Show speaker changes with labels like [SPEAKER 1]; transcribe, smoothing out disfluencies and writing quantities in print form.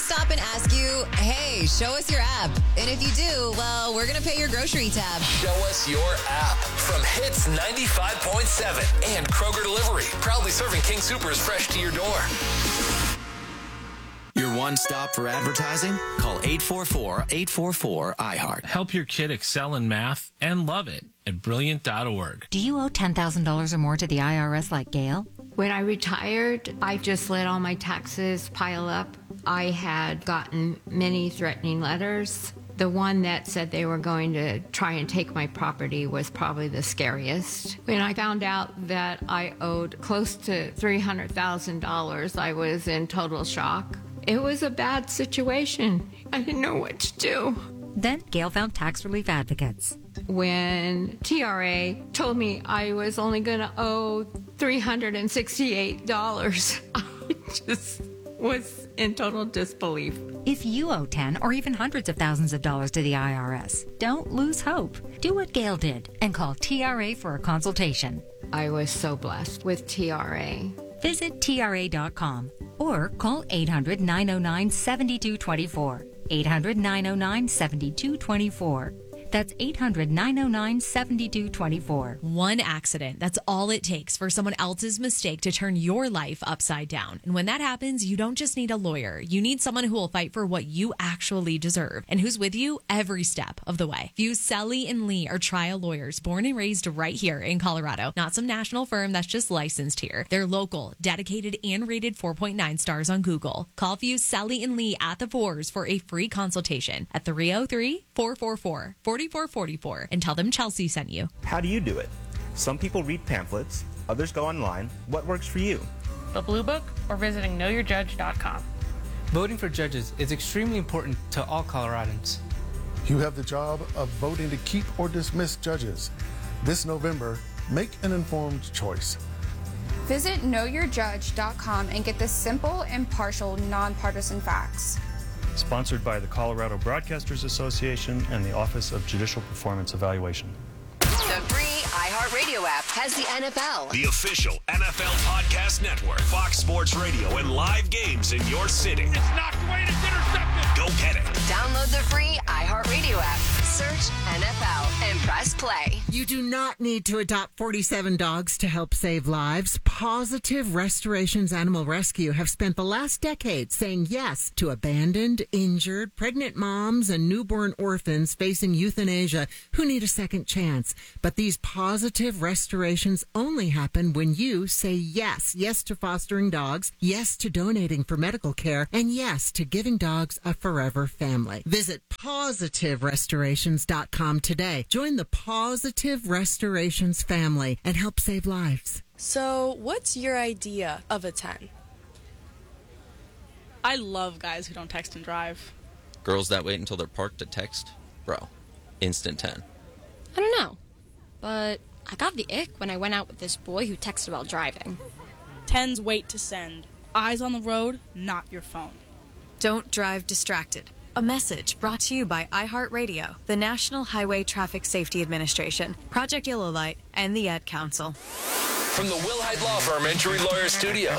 [SPEAKER 1] stop and ask you, hey, show us your app. And if you do, well, we're going to pay your grocery tab.
[SPEAKER 2] Show us your app from Hits 95.7 and Kroger Delivery. Proudly serving King Soopers fresh to your door.
[SPEAKER 3] Your one stop for advertising? Call 844-844-iHeart.
[SPEAKER 4] Help your kid excel in math and love it at Brilliant.org.
[SPEAKER 5] Do you owe $10,000 or more to the IRS like Gail?
[SPEAKER 6] When I retired, I just let all my taxes pile up. I had gotten many threatening letters. The one that said they were going to try and take my property was probably the scariest. When I found out that I owed close to $300,000, I was in total shock. It was a bad situation. I didn't know what to do.
[SPEAKER 5] Then Gail found tax relief advocates.
[SPEAKER 6] When TRA told me I was only going to owe $368, I just was in total disbelief.
[SPEAKER 5] If you owe 10 or even hundreds of thousands of dollars to the IRS, don't lose hope. Do what Gail did and call TRA for a consultation.
[SPEAKER 6] I was so blessed with TRA.
[SPEAKER 5] Visit TRA.com or call 800-909-7224. 800-909-7224. That's 800-909-7224.
[SPEAKER 7] One accident. That's all it takes for someone else's mistake to turn your life upside down. And when that happens, you don't just need a lawyer. You need someone who will fight for what you actually deserve and who's with you every step of the way. Fuseli and Lee are trial lawyers born and raised right here in Colorado. Not some national firm that's just licensed here. They're local, dedicated, and rated 4.9 stars on Google. Call Fuseli and Lee at the Fours for a free consultation at 303-444-4444 and tell them Chelsea sent you.
[SPEAKER 8] How do you do it? Some people read pamphlets, others go online. What works for you?
[SPEAKER 9] The Blue Book or visiting knowyourjudge.com.
[SPEAKER 10] Voting for judges is extremely important to all Coloradans.
[SPEAKER 11] You have the job of voting to keep or dismiss judges. This November, make an informed choice.
[SPEAKER 12] Visit knowyourjudge.com and get the simple, impartial, nonpartisan facts.
[SPEAKER 13] Sponsored by the Colorado Broadcasters Association and the Office of Judicial Performance Evaluation.
[SPEAKER 1] The free iHeartRadio app has the NFL.
[SPEAKER 2] The official NFL podcast network. Fox Sports Radio and live games in your city.
[SPEAKER 14] It's knocked away and it's intercepted.
[SPEAKER 2] Go get it.
[SPEAKER 1] Download the free iHeartRadio app. Search NFL and press play.
[SPEAKER 15] You do not need to adopt 47 dogs to help save lives. Positive Restorations Animal Rescue have spent the last decade saying yes to abandoned, injured, pregnant moms and newborn orphans facing euthanasia who need a second chance. But these positive restorations only happen when you say yes. Yes to fostering dogs, yes to donating for medical care, and yes to giving dogs a forever family. Visit positiverestorations.com today. Join the Positive Restorations family and help save lives.
[SPEAKER 16] So, what's your idea of a 10?
[SPEAKER 9] I love guys who don't text and drive.
[SPEAKER 17] Girls that wait until they're parked to text? Bro, instant 10.
[SPEAKER 18] I don't know, but I got the ick when I went out with this boy who texted while driving.
[SPEAKER 9] 10s wait to send. Eyes on the road, not your phone.
[SPEAKER 19] Don't drive distracted. A message brought to you by iHeartRadio, the National Highway Traffic Safety Administration, Project Yellow Light, and the Ad Council.
[SPEAKER 2] From the Wilhite Law Firm Entry Lawyer Studio.